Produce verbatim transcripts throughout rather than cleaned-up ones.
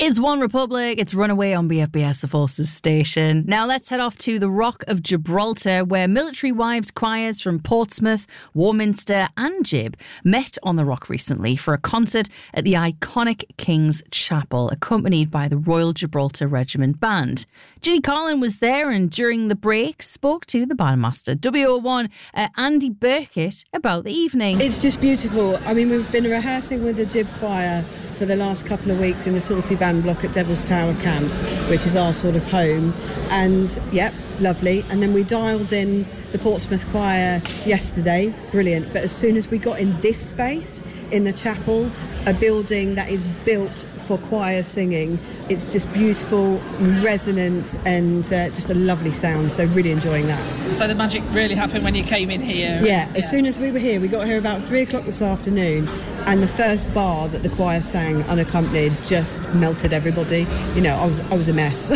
It's One Republic, it's Runaway on B F B S, the Forces station. Now let's head off to the Rock of Gibraltar, where military wives choirs from Portsmouth, Warminster and Gib met on the Rock recently for a concert at the iconic King's Chapel, accompanied by the Royal Gibraltar Regiment Band. Ginny Collin was there and during the break spoke to the bandmaster, W O one uh, Andy Burkett, about the evening. It's just beautiful. I mean, we've been rehearsing with the Gib Choir for the last couple of weeks in the Salty Band block at Devil's Tower Camp, which is our sort of home. And, yep, lovely. And then we dialed in the Portsmouth Choir yesterday. Brilliant. But as soon as we got in this space, in the chapel, a building that is built for choir singing, it's just beautiful, resonant, and uh, just a lovely sound. So really enjoying that. So the magic really happened when you came in here? Yeah, as yeah. soon as we were here, we got here about three o'clock this afternoon, and the first bar that the choir sang unaccompanied just melted everybody. You know, I was I was a mess.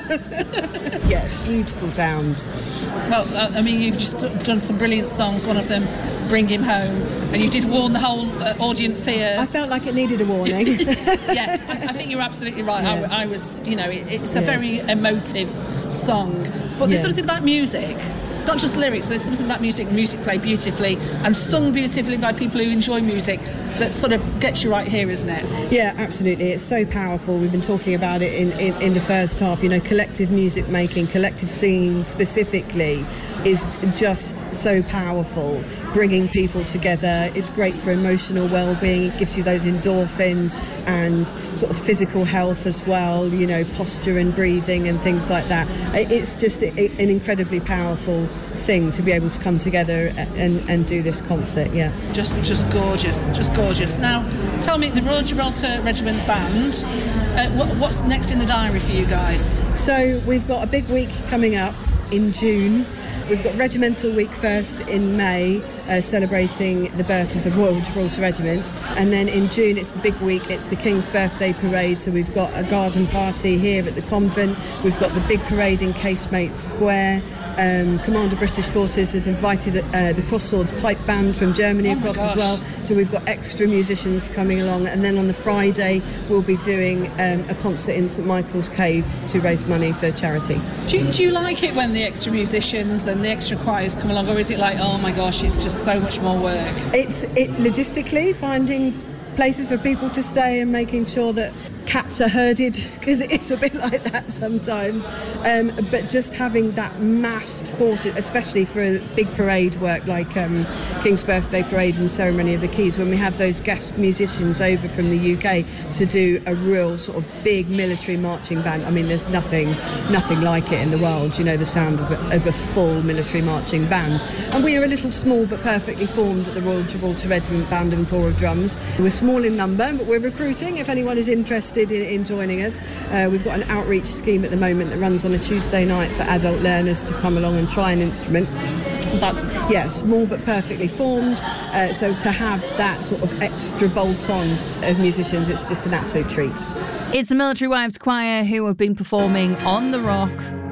Yeah, beautiful sound. Well, I mean, you've just done some brilliant songs. One of them, Bring Him Home, and you did warn the whole uh, audience here. I felt like it needed a warning. Yeah, I, I think you're absolutely right. Yeah. I, I was, you know, it, it's a yeah. very emotive song, but there's yeah. something about music. Not just lyrics, but there's something about music. Music played beautifully and sung beautifully by people who enjoy music that sort of gets you right here, isn't it? Yeah, absolutely. It's so powerful. We've been talking about it in, in, in the first half. You know, collective music making, collective singing specifically is just so powerful, bringing people together. It's great for emotional well-being. It gives you those endorphins and sort of physical health as well, you know, posture and breathing and things like that. It's just a, an incredibly powerful thing to be able to come together and, and do this concert, yeah. Just just gorgeous, just gorgeous. Now, tell me, the Royal Gibraltar Regiment Band, uh, what, what's next in the diary for you guys? So we've got a big week coming up in June. We've got Regimental Week first in May, uh, celebrating the birth of the Royal Gibraltar Regiment. And then in June, it's the big week, it's the King's Birthday Parade. So we've got a garden party here at the convent. We've got the big parade in Casemates Square. Um, Commander British Forces has invited uh, the Crossswords Pipe Band from Germany oh across as well. So we've got extra musicians coming along. And then on the Friday, we'll be doing um, a concert in St Michael's Cave to raise money for charity. Do you, do you like it when the extra musicians and the extra choirs come along, or is it like, oh my gosh, it's just so much more work? It's it logistically finding places for people to stay and making sure that cats are herded, because it's a bit like that sometimes, um, but just having that massed force, especially for a big parade work like um, King's Birthday Parade and Ceremony of the Keys, when we have those guest musicians over from the U K to do a real sort of big military marching band. I mean, there's nothing nothing like it in the world, you know, the sound of a, of a full military marching band. And we are a little small but perfectly formed at the Royal Gibraltar Regiment Band and Corps of Drums. We're small in number, but we're recruiting if anyone is interested In, in joining us. Uh, we've got an outreach scheme at the moment that runs on a Tuesday night for adult learners to come along and try an instrument. But yeah, small but perfectly formed. Uh, so to have that sort of extra bolt-on of musicians, it's just an absolute treat. It's the Military Wives Choir who have been performing on the Rock.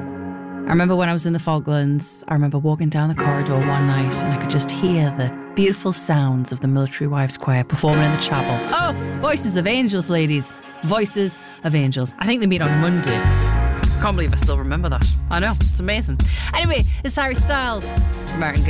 I remember when I was in the Falklands, I remember walking down the corridor one night and I could just hear the beautiful sounds of the Military Wives Choir performing in the chapel. Oh, voices of angels, ladies. Voices of Angels. I think they meet on Monday. Can't believe I still remember that. I know, it's amazing. Anyway, it's Harry Styles. It's American